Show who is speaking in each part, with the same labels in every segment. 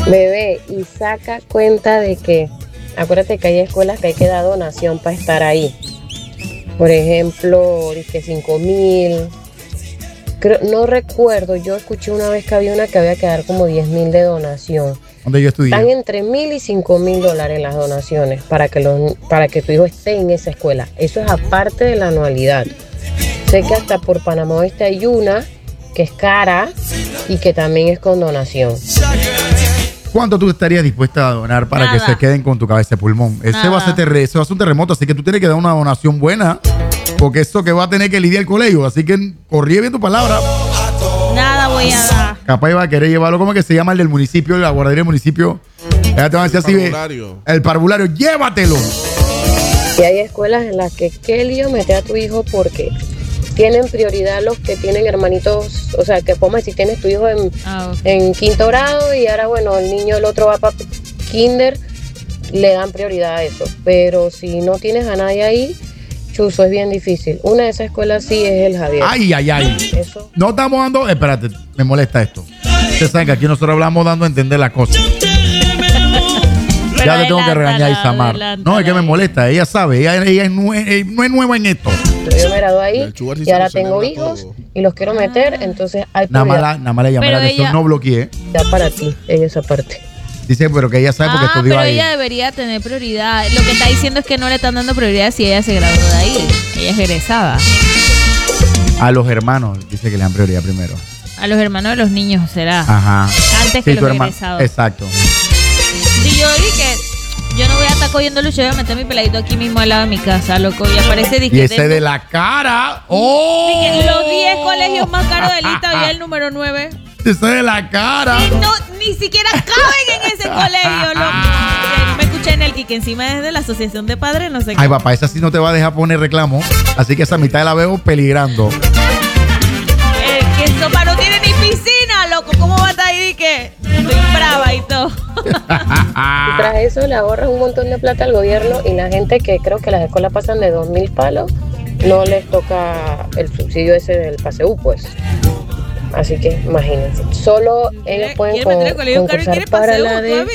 Speaker 1: Bebé, y saca cuenta de que, acuérdate que hay escuelas que hay que dar donación para estar ahí. Por ejemplo, dije 5,000. No recuerdo, yo escuché una vez que había una que había que dar como 10,000 de donación.
Speaker 2: Donde yo estudié.
Speaker 1: Están entre $1,000 y $5,000 las donaciones para que tu hijo esté en esa escuela. Eso es aparte de la anualidad. Sé que hasta por Panamá Oeste hay una que es cara y que también es con donación.
Speaker 2: ¿Cuánto tú estarías dispuesta a donar para que se queden con tu cabeza de pulmón? Ese va a ser un terremoto, así que tú tienes que dar una donación buena, porque eso que va a tener que lidiar el colegio. Así que corrí bien tu palabra.
Speaker 3: Nada voy a dar.
Speaker 2: Capaz iba a querer llevarlo, ¿cómo es que se llama el del municipio, la guardería del municipio? Ya te van a decir así, el parvulario, llévatelo.
Speaker 1: Y hay escuelas en las que qué lío meter a tu hijo porque tienen prioridad los que tienen hermanitos, o sea, que podemos decir, tienes tu hijo en quinto grado y ahora, bueno, el niño, el otro va para kinder, le dan prioridad a eso. Pero si no tienes a nadie ahí, chuzo, es bien difícil. Una de esas escuelas sí es el Javier.
Speaker 2: Ay.
Speaker 1: Eso.
Speaker 2: No estamos dando, espérate, me molesta esto. Ustedes saben que aquí nosotros hablamos dando a entender las cosas. Ya le tengo que regañar a Isamar. No, es que me molesta. Ella sabe. Ella no es nueva en esto.
Speaker 1: Yo me gradué ahí y ahora tengo hijos y los quiero meter. Entonces hay
Speaker 2: nada más le llamé la atención. No bloqueé.
Speaker 1: Ya para ti, ella esa parte.
Speaker 2: Dice, pero que ella sabe porque estudió ahí.
Speaker 3: Pero ella debería tener prioridad. Lo que está diciendo es que no le están dando prioridad si ella se graduó de ahí. Ella es egresada.
Speaker 2: A los hermanos, dice que le dan prioridad primero.
Speaker 3: A los hermanos de los niños será.
Speaker 2: Ajá.
Speaker 3: Antes que los egresados.
Speaker 2: Exacto.
Speaker 3: Si yo dije, yo no voy a estar cogiendo lucha, voy a meter mi peladito aquí mismo al lado de mi casa, loco. Y aparece
Speaker 2: y ese de la cara. ¡Oh!
Speaker 3: Dije, los 10 colegios más caros de lista y el número 9.
Speaker 2: Ese de la cara.
Speaker 3: No, ni siquiera caben en ese colegio, loco. Me escuché en el que encima es de la asociación de padres, no sé qué.
Speaker 2: Ay, papá, esa sí no te va a dejar poner reclamo. Así que esa mitad la veo peligrando.
Speaker 3: Que sopa no tiene ni piscina, loco. ¿Cómo va a estar ahí que estoy brava y todo?
Speaker 1: Y tras eso le ahorras un montón de plata al gobierno y la gente que creo que las escuelas pasan de 2,000 palos, no les toca el subsidio ese del PASEU, pues. Así que imagínense, solo ellos pueden concursar para la de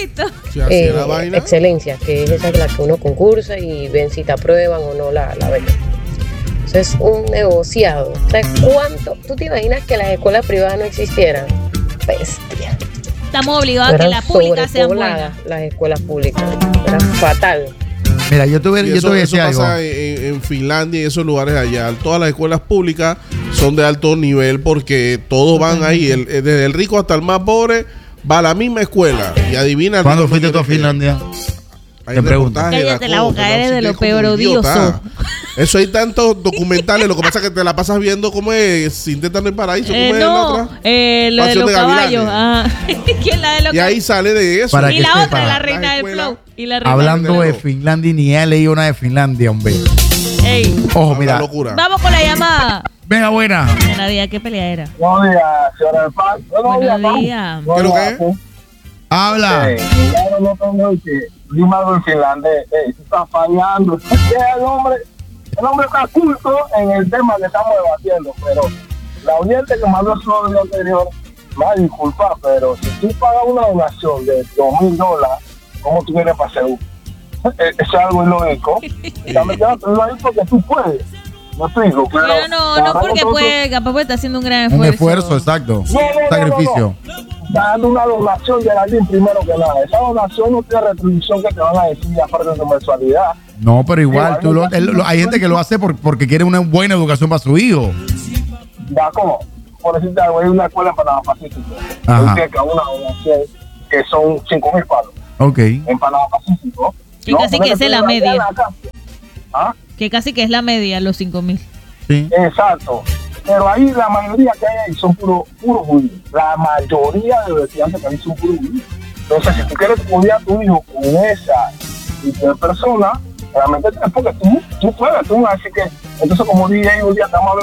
Speaker 1: excelencia, que es esa la que uno concursa y ven si te aprueban o no la beca. Eso es un negociado. O sea, ¿cuánto? ¿Tú te imaginas que las escuelas privadas no existieran? Bestia.
Speaker 3: Estamos obligados a que las públicas sean buenas.
Speaker 1: Las escuelas públicas. Era fatal.
Speaker 2: Mira, yo te voy a decir algo.
Speaker 4: Eso pasa en Finlandia y esos lugares allá. Todas las escuelas públicas son de alto nivel porque todos van ahí. Desde el rico hasta el más pobre va a la misma escuela. Y adivina.
Speaker 2: ¿Cuándo fuiste tú a Finlandia?
Speaker 4: Te pregunto.
Speaker 3: Cállate la boca, eres de lo peor odioso.
Speaker 4: Eso hay tantos documentales. Lo que pasa es que te la pasas viendo cómo es Sin Teta en el Paraíso. ¿Cómo es la otra?
Speaker 3: Lo de los caballos. ¿Quién la de los
Speaker 4: y ahí sale de eso.
Speaker 3: Y la otra, la reina del flow.
Speaker 2: Hablando de Finlandia, ni he leído una de Finlandia, hombre.
Speaker 3: Ey.
Speaker 2: Ojo, mira.
Speaker 3: Vamos con la llamada.
Speaker 2: Venga, buena.
Speaker 3: Buenos días, ¿qué pelea era?
Speaker 5: Buenos días, señora del Paz.
Speaker 3: Buenos días.
Speaker 4: ¿Qué es lo que es?
Speaker 2: Habla.
Speaker 5: No tengo que dime algo en finlandés. Se está fallando. El hombre está culto en el tema que estamos debatiendo, pero la oyente que mandó su audio anterior, me va a disculpar, pero si tú pagas una donación de $2,000, ¿cómo tú quieres para seguro? Eso es algo ilógico. Y también quédatelo ahí porque tú puedes. No explico,
Speaker 3: pero no porque puede, capaz puede estar haciendo un gran esfuerzo.
Speaker 2: Un esfuerzo, exacto. Sacrificio.
Speaker 5: Dando una donación de alguien primero que nada. Esa donación no tiene retribución que te van a decir aparte de tu mensualidad.
Speaker 2: No, pero igual, hay gente que lo hace porque quiere una buena educación para su hijo.
Speaker 5: Ya, ¿cómo? Por decirte algo, hay una escuela en Panamá Pacífico. Que una donación que son 5,000 palos.
Speaker 2: Ok.
Speaker 5: En Panamá Pacífico.
Speaker 3: Que casi que es la media. Que casi que es la media, los 5,000.
Speaker 2: Sí.
Speaker 5: Exacto. Pero ahí la mayoría que hay ahí son puros judíos. La mayoría de los estudiantes que hay son puros judíos. Entonces, si tú quieres cuidar a tu hijo con esa tipo de persona, realmente es porque tú puedes. Así que, entonces, como dije, un día estamos hablando